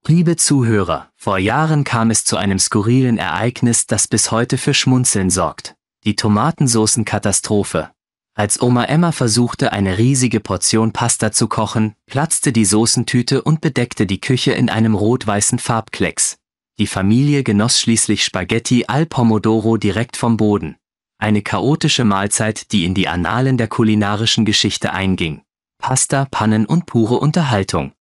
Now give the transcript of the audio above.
Liebe Zuhörer, vor Jahren kam es zu einem skurrilen Ereignis, das bis heute für Schmunzeln sorgt. Die Tomatensoßenkatastrophe. Als Oma Emma versuchte, eine riesige Portion Pasta zu kochen, platzte die Soßentüte und bedeckte die Küche in einem rot-weißen Farbklecks. Die Familie genoss schließlich Spaghetti al Pomodoro direkt vom Boden. Eine chaotische Mahlzeit, die in die Annalen der kulinarischen Geschichte einging. Pasta, Pannen und pure Unterhaltung.